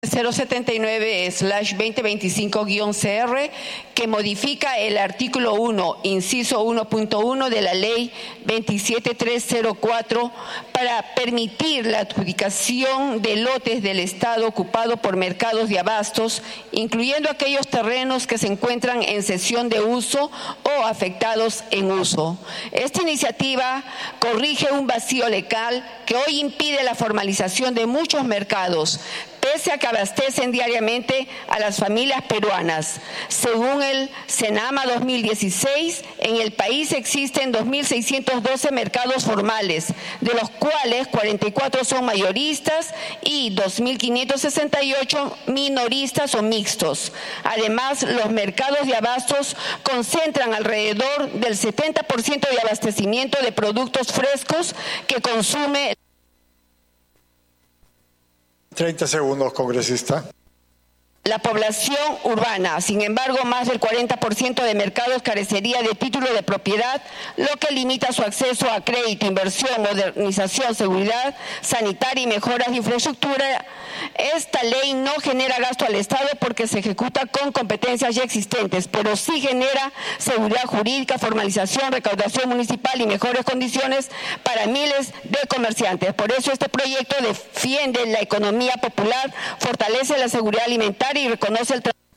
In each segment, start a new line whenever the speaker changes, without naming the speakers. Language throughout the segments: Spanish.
079/2025-CR, que modifica el artículo 1, inciso 1.1 de la Ley 27304 para permitir la adjudicación de lotes del Estado ocupado por mercados de abastos, incluyendo aquellos terrenos que se encuentran en cesión de uso o afectados en uso. Esta iniciativa corrige un vacío legal que hoy impide la formalización de muchos mercados, pese a que abastecen diariamente a las familias peruanas. Según el CENAMA 2016, en el país existen 2.612 mercados formales, de los cuales 44 son mayoristas y 2.568 minoristas o mixtos. Además, los mercados de abastos concentran alrededor del 70% de abastecimiento de productos frescos que consume.
30 segundos, congresista.
La población urbana. Sin embargo, más del 40% de mercados carecería de título de propiedad, lo que limita su acceso a crédito, inversión, modernización, seguridad sanitaria y mejoras de infraestructura. Esta ley no genera gasto al Estado porque se ejecuta con competencias ya existentes, pero sí genera seguridad jurídica, formalización, recaudación municipal y mejores condiciones para miles de comerciantes. Por eso este proyecto defiende la economía popular, fortalece la seguridad alimentaria y reconoce el trabajo.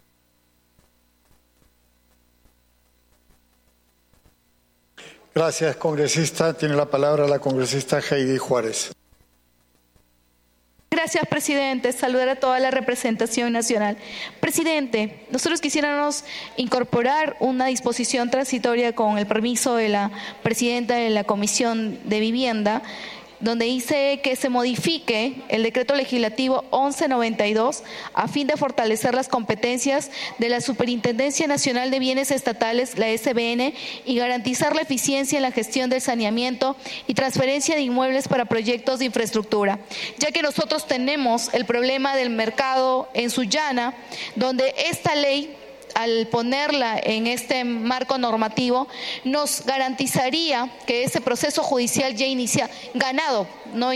Gracias, congresista. Tiene la palabra la congresista Heidi Juárez.
Gracias, presidente. Saludar a toda la representación nacional. Presidente, nosotros quisiéramos incorporar una disposición transitoria con el permiso de la presidenta de la Comisión de Vivienda, donde dice que se modifique el decreto legislativo 1192 a fin de fortalecer las competencias de la Superintendencia Nacional de Bienes Estatales, la SBN, y garantizar la eficiencia en la gestión del saneamiento y transferencia de inmuebles para proyectos de infraestructura, ya que nosotros tenemos el problema del mercado en Sullana, donde esta ley, al ponerla en este marco normativo, nos garantizaría que ese proceso judicial ya ganado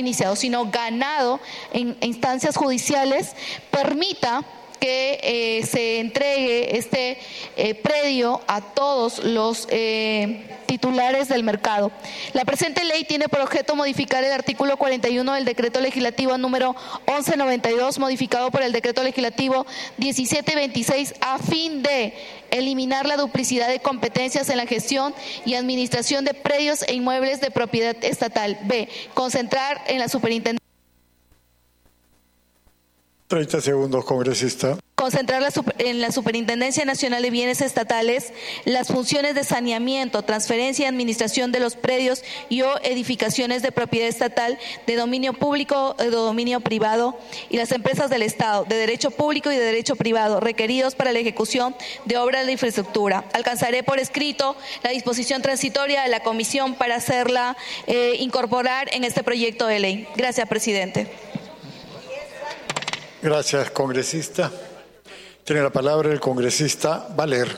en instancias judiciales, permita que se entregue este predio a todos los titulares del mercado. La presente ley tiene por objeto modificar el artículo 41 del decreto legislativo número 1192, modificado por el decreto legislativo 1726, a fin de eliminar la duplicidad de competencias en la gestión y administración de predios e inmuebles de propiedad estatal. B. Concentrar en la superintendencia.
30 segundos, congresista.
Concentrar en la Superintendencia Nacional de Bienes Estatales las funciones de saneamiento, transferencia y administración de los predios y o edificaciones de propiedad estatal, de dominio público o de dominio privado, y las empresas del Estado, de derecho público y de derecho privado, requeridos para la ejecución de obras de infraestructura. Alcanzaré por escrito la disposición transitoria de la Comisión para hacerla incorporar en este proyecto de ley. Gracias, presidente.
Gracias, congresista. Tiene la palabra el congresista Valer.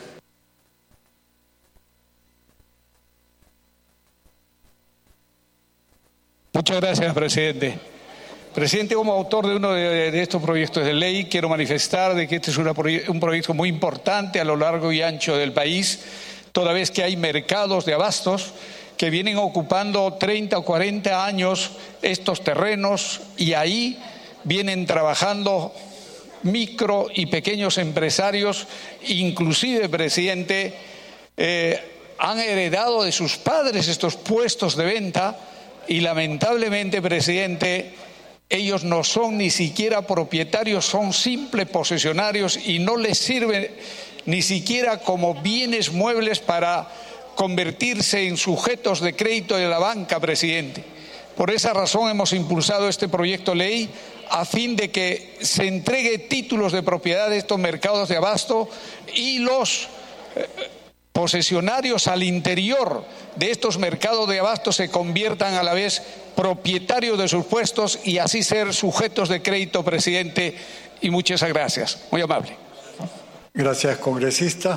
Muchas gracias, presidente. Presidente, como autor de uno de estos proyectos de ley, quiero manifestar de que este es un proyecto muy importante a lo largo y ancho del país, toda vez que hay mercados de abastos que vienen ocupando 30 o 40 años estos terrenos, y ahí vienen trabajando micro y pequeños empresarios, inclusive, presidente, han heredado de sus padres estos puestos de venta y lamentablemente, presidente, ellos no son ni siquiera propietarios, son simples posesionarios y no les sirve ni siquiera como bienes muebles para convertirse en sujetos de crédito de la banca, presidente. Por esa razón hemos impulsado este proyecto de ley a fin de que se entregue títulos de propiedad de estos mercados de abasto y los posesionarios al interior de estos mercados de abasto se conviertan a la vez propietarios de sus puestos y así ser sujetos de crédito, presidente. Y muchas gracias. Muy amable.
Gracias, congresista.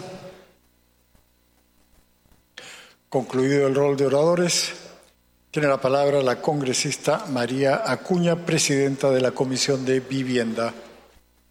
Concluido el rol de oradores, tiene la palabra la congresista María Acuña, presidenta de la Comisión de Vivienda.